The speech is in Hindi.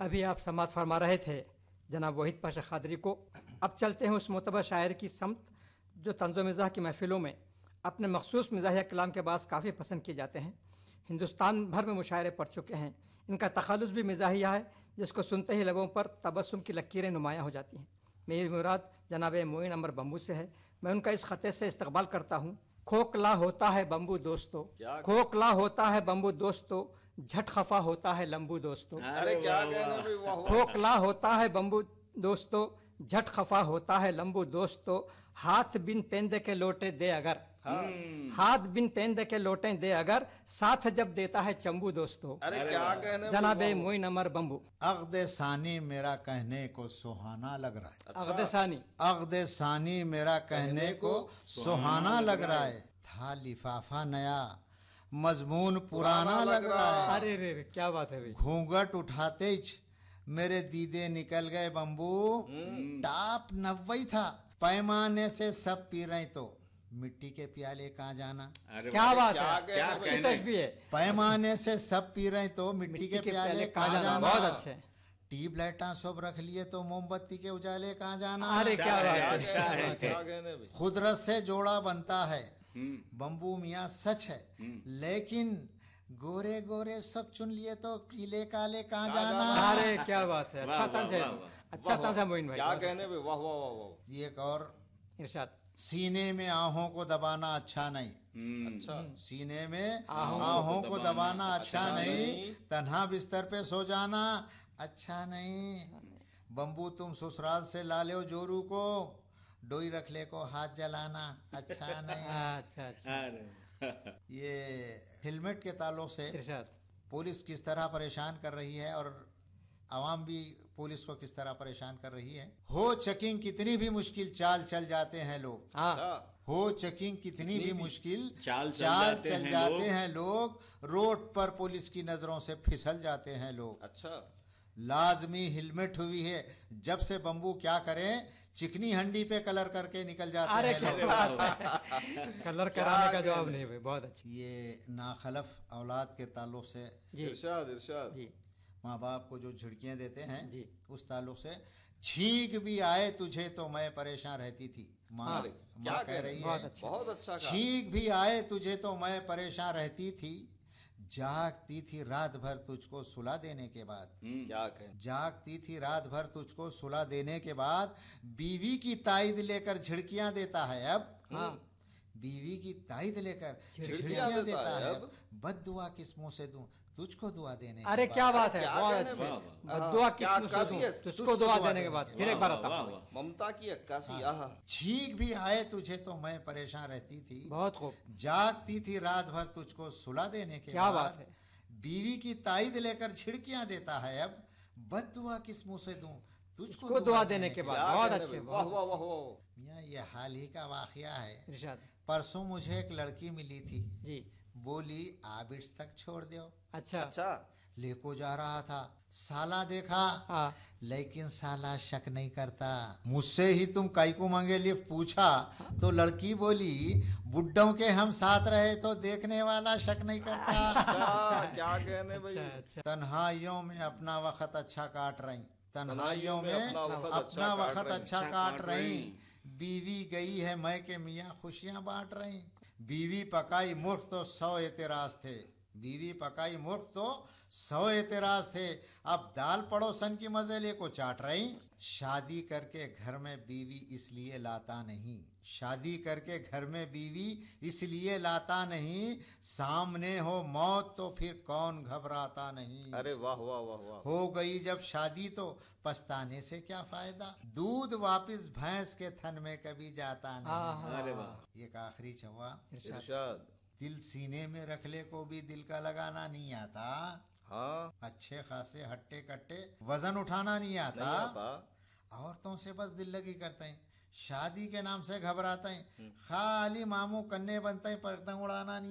अभी आप समात फरमा रहे थे जनाब वहीद पाशा खादरी को। अब चलते हैं उस मोतबर शायर की समत जो तंज़ो मिज़ाह की महफ़िलों में अपने मखसूस मिज़ाहिया कलाम के बास काफ़ी पसंद किए जाते हैं। हिंदुस्तान भर में मुशायरे पढ़ चुके हैं। इनका तख़ल्लुस भी मिज़ाहिया है जिसको सुनते ही लोगों पर तबस्सुम की लकीरें नुमायाँ हो जाती हैं। मेरी मुराद जनाब मोइन अमर बम्बू से है। मैं उनका इस ख़ते से इस्तक़बाल करता हूँ। खोखला होता है बम्बू दोस्तों, खोखला होता है बम्बू दोस्तों, झट खफा होता है लंबू दोस्तों। अरे क्या कहना भाई, वाह वाह। खोखला होता है बम्बू दोस्तों, झट खफा होता है लंबू दोस्तों, हाथ बिन पेंदे के लोटे दे अगर, हाथ बिन पेंदे के लोटे दे अगर, साथ जब देता है चंबू दोस्तों। अरे क्या कहना जनाबे मोइन अमर बम्बू। अक़्द सानी मेरा कहने को सुहाना लग रहा है। अक़्द सानी, अक़्द सानी मेरा कहने को सुहाना लग रहा है। था लिफाफा नया मजमून पुराना लग रहा है। अरे रे रे क्या बात है भाई। घूंघट उठाते ही मेरे दीदे निकल गए बम्बू। टाप 90 था, पैमाने से सब पी रहे तो मिट्टी के प्याले कहाँ जाना। क्या बात क्या है, कहना अच्छी भाई। तस्बीह है। पैमाने से सब पी रहे तो मिट्टी के प्याले कहाँ जाना। बहुत अच्छे। ट्यूबलाइटा सब रख लिए तो मोमबत्ती के उजाले कहाँ जाना। अरे क्या बात क्या है। कहना, क्या कहना भाई। खुदरत से जोड़ा बनता है बम्बू मियाँ सच है, लेकिन गोरे गोरे सब चुन लिए तो पीले काले कहाँ जाना। अरे क्या बात है, अच्छा तंज है, अच्छा तंज है मोइन भाई। क्या बहुत कहने भाई, वाह वाह वाह वाह। ये एक और अच्छा। इरशाद। सीने में आहों को दबाना अच्छा नहीं। अच्छा सीने में आहों को दबाना अच्छा नहीं, तन्हा बिस्तर पे सो जाना अच्छा नहीं। बम्बू तुम ससुराल से ला ले जोरू को, डोई रख ले को हाथ जलाना अच्छा नहीं। अच्छा अच्छा। ये हेलमेट के ताल्लुक से इरशाद। पुलिस किस तरह परेशान कर रही है और आवाम भी पुलिस को किस तरह परेशान कर रही है। हो चेकिंग कितनी भी मुश्किल चाल चल जाते हैं लोग। हाँ अच्छा। हो चेकिंग कितनी भी मुश्किल चाल चल जाते हैं लोग। रोड पर पुलिस की नजरों से फिसल जाते हैं लोग। अच्छा लाजमी हेलमेट हुई है जब से बम्बू क्या करें, चिकनी हंडी पे कलर करके निकल जाते अरे हैं क्या लोग। बात है, कलर कराने का जवाब नहीं भाई, बहुत अच्छी। ये नाखलफ औलाद के ताल्लुक से जी इरशाद इरशाद। जी माँ बाप को जो झिड़कियाँ देते हैं जी। उस ताल्लुक से, छींक भी आए तुझे तो मैं परेशान रहती थी। माँ अरे, क्या माँ कह कह रही रही बहुत है, अच्छा। बहुत अच्छा कहा। छींक भी आए तुझे तो मैं परेशान रहती थी, जागती थी रात भर तुझको सुला देने के बाद। क्या कहें। जागती थी रात भर तुझको सुला देने के बाद, बीवी की ताइद लेकर झिड़कियां देता है अब। हाँ बीवी की ताइद लेकर झिड़कियां झिड़कियां देता देता है है अब। अब। बद दुआ किस मुंह से दूं तुझको दुआ देने अरे के क्या बाद। बात है, क्या बहुत कहने अच्छी। भाई। बद्दुआ क्या किस मुंह से खासियत। दूं, तुझको दुआ देने के बाद। फिर एक बार आता हूँ। ममता की अक्कासी। आहा। छींक भी आए तुझे तो मैं परेशान रहती थी, बहुत खूब। जागती थी रात भर तुझको सुला देने के क्या बाद। बात है। बीवी की ताइद लेकर झिड़कियां देता है अब, बद दुआ किस मुंह से दूं तुझको दुआ देने के बाद। क्या बहुत कहने अच्छे, भाई, वाह बहुत वाह अच्छे। वाह वाह। मियाँ ये हाल ही का वाकया है। इरशाद। परसों मुझे एक लड़की मिली थी, जी बोली आबिट्स तक छोड़ दो। अच्छा। अच्छा लेको जा रहा था, साला देखा, हाँ लेकिन साला शक नहीं करता। मुझसे ही तुम काई को मांगे लिफ्ट पूछा तो लड़की बोली, बुड्ढों के हम साथ रहे तो देखने वाला शक नहीं करता। अच्छा। क्या कहने भाई। अच्छा। तन्हाइयों में अपना वक्त अच्छा काट रही, तन्हाइयों में अपना अपना वक्त वक्त अच्छा अच्छा काट रही। बीवी गई है मैं के मियाँ खुशियां बांट रही। बीवी पकाई मुर्ख तो 100 एतराज थे, बीवी पकाई मुर्ख तो 100 एतराज थे। अब दाल पड़ोसन की मजे लेको चाट रही। शादी करके घर में बीवी इसलिए लाता नहीं, शादी करके घर में बीवी इसलिए लाता नहीं, सामने हो मौत तो फिर कौन घबराता नहीं। अरे वाह वाह वाह वाह। हो गई जब शादी तो पछताने से क्या फायदा, दूध वापिस भैंस के थन में कभी जाता नहीं। अरे वाह। एक आखिरी चौवा, इरशाद। दिल सीने में रख ले को भी दिल का लगाना नहीं आता। हाँ अच्छे खासे हट्टे कट्टे वजन उठाना नहीं नहीं आता। आता। औरतों से बस दिल लगी करते हैं, शादी के नाम से घबराते हैं, खाली मामू कन्ने बनते हैं, पतंग उड़ाना नहीं